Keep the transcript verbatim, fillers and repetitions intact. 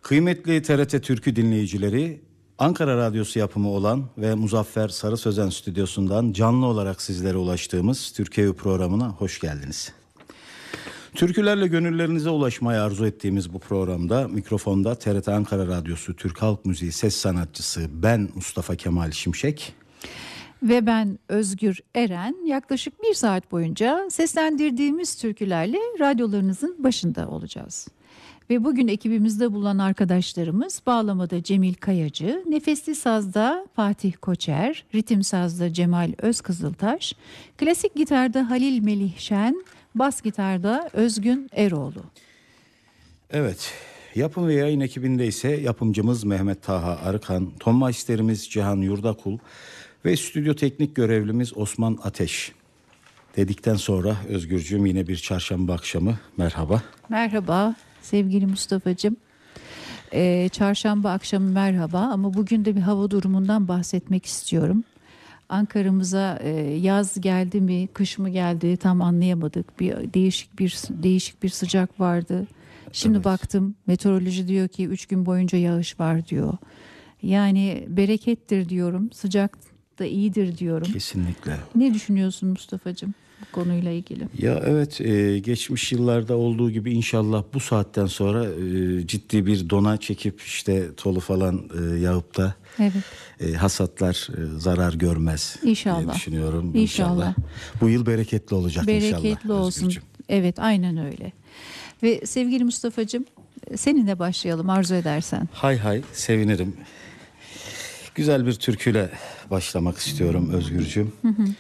Kıymetli T R T Türkü dinleyicileri, Ankara Radyosu yapımı olan ve Muzaffer Sarı Sözen stüdyosundan canlı olarak sizlere ulaştığımız Türkiye programına hoş geldiniz. Türkülerle gönüllerinize ulaşmayı arzu ettiğimiz bu programda mikrofonda T R T Ankara Radyosu Türk Halk Müziği ses sanatçısı ben Mustafa Kemal Şimşek ve ben Özgür Eren yaklaşık bir saat boyunca seslendirdiğimiz türkülerle radyolarınızın başında olacağız. Ve bugün ekibimizde bulunan arkadaşlarımız bağlamada Cemil Kayacı, nefesli sazda Fatih Koçer, ritim sazda Cemal Özkızıltaş, klasik gitarda Halil Melih Şen, bas gitarda Özgün Eroğlu. Evet, yapım ve yayın ekibinde ise yapımcımız Mehmet Taha Arıkan, ton masterimiz Cihan Yurdakul ve stüdyo teknik görevlimiz Osman Ateş. Dedikten sonra Özgürcüğüm yine bir çarşamba akşamı merhaba. Merhaba sevgili Mustafa'cığım. Ee, çarşamba akşamı merhaba ama bugün de bir hava durumundan bahsetmek istiyorum. Ankara'mıza e, yaz geldi mi, kış mı geldi tam anlayamadık. Bir değişik bir değişik bir sıcak vardı. Şimdi evet. Baktım meteoroloji diyor ki üç gün boyunca yağış var diyor. Yani berekettir diyorum. Sıcak da iyidir diyorum. Kesinlikle. Ne düşünüyorsun Mustafa'cığım bu konuyla ilgili? Ya evet, e, geçmiş yıllarda olduğu gibi inşallah bu saatten sonra e, ciddi bir dona çekip işte tolu falan e, yağıp da evet. e, hasatlar e, zarar görmez İnşallah. diye düşünüyorum. İnşallah. İnşallah. Bu yıl bereketli olacak bereketli inşallah. Bereketli olsun. Özgürcüğüm. Evet, aynen öyle. Ve sevgili Mustafa'cığım seninle başlayalım arzu edersen. Hay hay, sevinirim. Güzel bir türküyle başlamak istiyorum Özgürcüğüm. Hı hı.